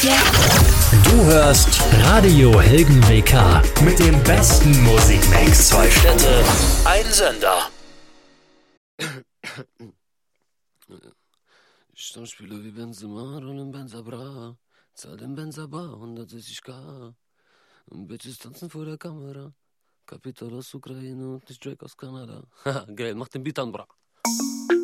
Du hörst Radio Helgen WK mit dem besten Musikmix. 2 Städte, ein Sender. Stammspieler wie Benzema, Rollen Benza Bra, zahl den Benza Bar, 160k. Bitches tanzen vor der Kamera. Kapital aus Ukraine und nicht Drake aus Kanada. Haha, geil, mach den Beat an, bra.